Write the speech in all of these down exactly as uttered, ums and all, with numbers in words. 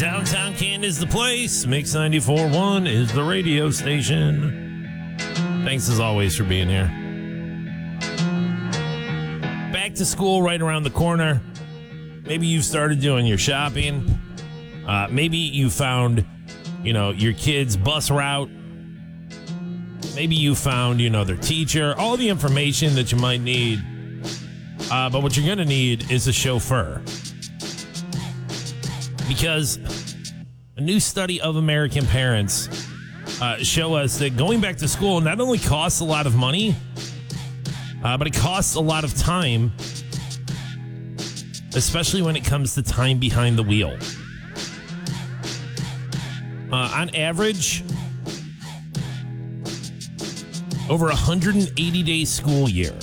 Downtown Canton is the place. Mix ninety-four point one is the radio station. Thanks as always for being here. Back to school right around the corner. Maybe you've started doing your shopping. Uh, maybe you found, you know, your kid's bus route. Maybe you found, you know, their teacher. All the information that you might need. Uh, but what you're going to need is a chauffeur. Because a new study of American parents uh, show us that going back to school not only costs a lot of money, uh, but it costs a lot of time, especially when it comes to time behind the wheel. Uh, on average, over a one hundred eighty day school year,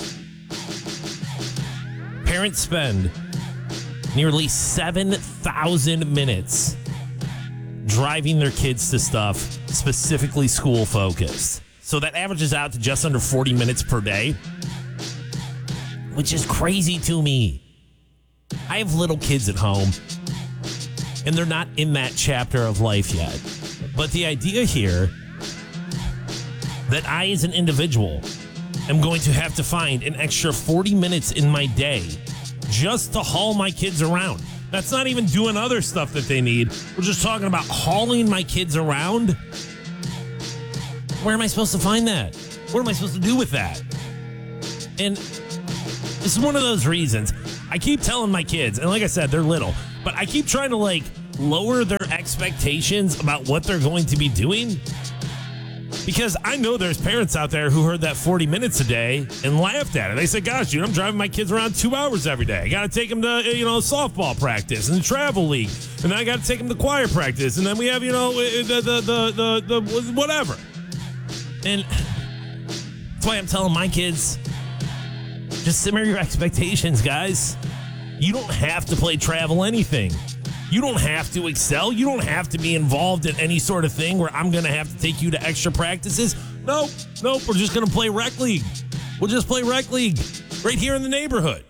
parents spend nearly seven thousand minutes driving their kids to stuff specifically school focused. So that averages out to just under forty minutes per day, which is crazy to me. I have little kids at home, and they're not in that chapter of life yet. But the idea here that I, as an individual, am going to have to find an extra forty minutes in my day just to haul my kids around. That's not even doing other stuff that they need. We're just talking about hauling my kids around. Where am I supposed to find that? What am I supposed to do with that? And this is one of those reasons. I keep telling my kids, and like I said, they're little, but I keep trying to like lower their expectations about what they're going to be doing. Because I know there's parents out there who heard that forty minutes a day and laughed at it. They said, gosh, dude, I'm driving my kids around two hours every day. I got to take them to, you know, softball practice and the travel league. And then I got to take them to choir practice. And then we have, you know, the, the, the, the, the whatever. And that's why I'm telling my kids, just simmer your expectations, guys. You don't have to play travel anything. You don't have to excel. You don't have to be involved in any sort of thing where I'm going to have to take you to extra practices. Nope. Nope. We're just going to play rec league. We'll just play rec league right here in the neighborhood.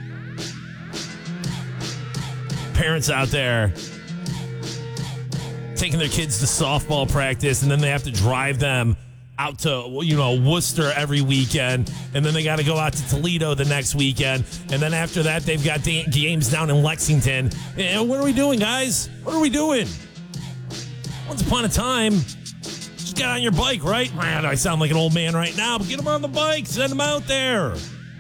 Parents out there taking their kids to softball practice, and then they have to drive them out to, you know, Worcester every weekend, and then they got to go out to Toledo the next weekend, and then after that they've got da- games down in Lexington. And what are we doing, guys? What are we doing? Once upon a time, just get on your bike, right? Man, I sound like an old man right now, but get them on the bike, send them out there.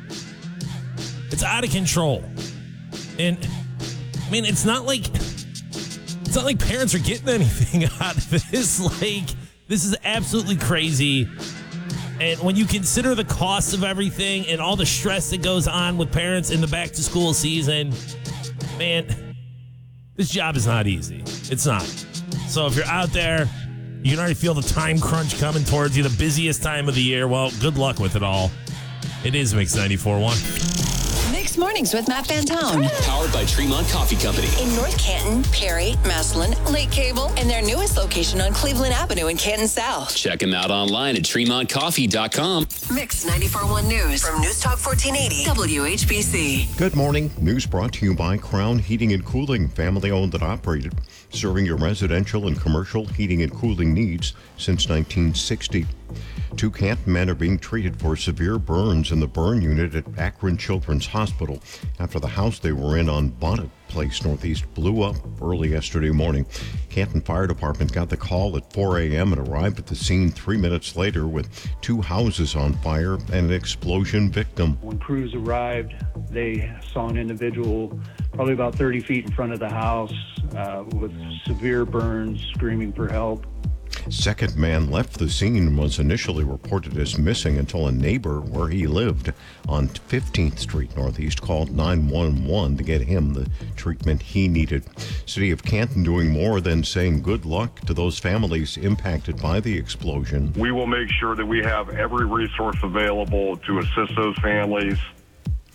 It's out of control. And I mean, it's not like it's not like parents are getting anything out of this. Like, this is absolutely crazy. And when you consider the cost of everything and all the stress that goes on with parents in the back to school season, man, this job is not easy. It's not. So if you're out there, you can already feel the time crunch coming towards you, the busiest time of the year. Well, good luck with it all. It is Mix ninety-four point one. Mixed Mornings with Matt Fantone. Powered by Tremont Coffee Company. In North Canton, Perry, Massillon, Lake Cable, and their newest location on Cleveland Avenue in Canton South. Check them out online at Tremont Coffee dot com. Mix ninety-four point one News from News Talk fourteen eighty W H B C. Good morning. News brought to you by Crown Heating and Cooling, family owned and operated, serving your residential and commercial heating and cooling needs since nineteen sixty. Two Canton men are being treated for severe burns in the burn unit at Akron Children's Hospital after the house they were in on Bonnet Place Northeast blew up early yesterday morning. Canton Fire Department got the call at four a.m. and arrived at the scene three minutes later with two houses on fire and an explosion victim. When crews arrived, they saw an individual probably about thirty feet in front of the house uh, with severe burns, screaming for help. Second man left the scene and was initially reported as missing until a neighbor where he lived on fifteenth Street Northeast called nine one one to get him the treatment he needed. City of Canton doing more than saying good luck to those families impacted by the explosion. We will make sure that we have every resource available to assist those families.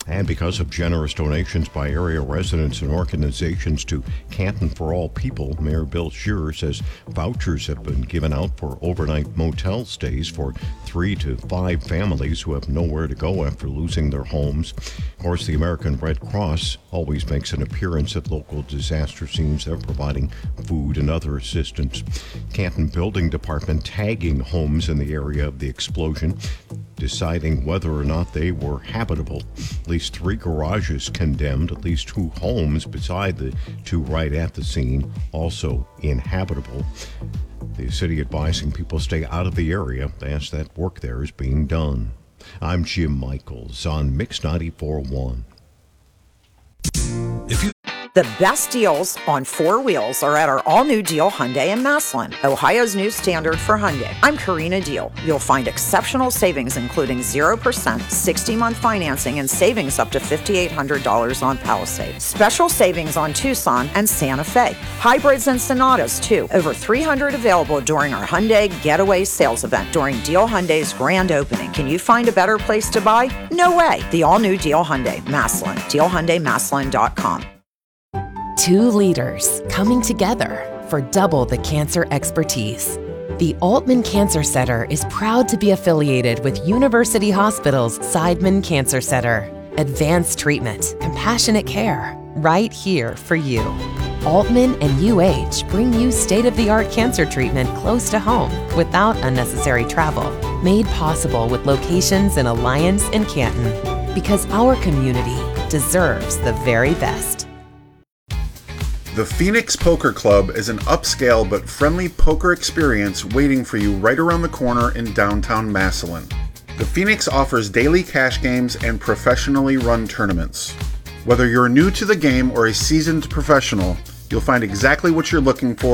And because of generous donations by area residents and organizations to Canton for All People, Mayor Bill Shearer says vouchers have been given out for overnight motel stays for three to five families who have nowhere to go after losing their homes. Of course, the American Red Cross always makes an appearance at local disaster scenes. They're providing food and other assistance. Canton Building Department tagging homes in the area of the explosion, deciding whether or not they were habitable. At least three garages condemned, at least two homes beside the two right at the scene also inhabitable. The city advising people stay out of the area as that work there is being done. I'm Jim Michaels on Mix ninety-four point one. If you The best deals on four wheels are at our all-new Deal Hyundai in Massillon, Ohio's new standard for Hyundai. I'm Karina Deal. You'll find exceptional savings including zero percent, sixty-month financing, and savings up to five thousand eight hundred dollars on Palisade. Special savings on Tucson and Santa Fe. Hybrids and Sonatas, too. Over three hundred available during our Hyundai Getaway sales event during Deal Hyundai's grand opening. Can you find a better place to buy? No way. The all-new Deal Hyundai, Massillon. Deal Hyundai Massillon dot com. Two leaders coming together for double the cancer expertise. The Altman Cancer Center is proud to be affiliated with University Hospital's Seidman Cancer Center. Advanced treatment, compassionate care, right here for you. Altman and U H bring you state-of-the-art cancer treatment close to home without unnecessary travel. Made possible with locations in Alliance and Canton. Because our community deserves the very best. The Phoenix Poker Club is an upscale but friendly poker experience waiting for you right around the corner in downtown Massillon. The Phoenix offers daily cash games and professionally run tournaments. Whether you're new to the game or a seasoned professional, you'll find exactly what you're looking for